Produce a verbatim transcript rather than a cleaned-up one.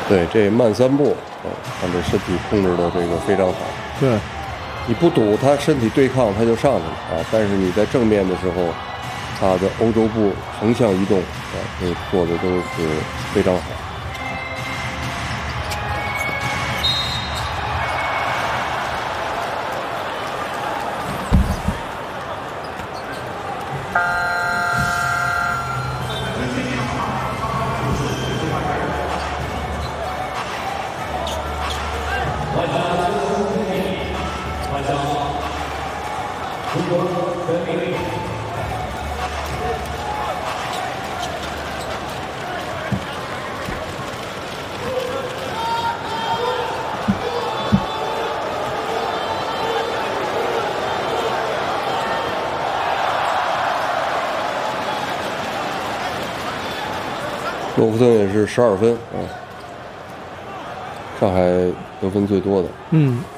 对，这慢三步，嗯，他这身体控制的这个非常好。 对， 你不堵他身体对抗，他就上去了啊。但是你在正面的时候，他的欧洲步横向移动啊，这做的都是非常好。洛夫顿也是十二分啊，上海得分最多的。 嗯。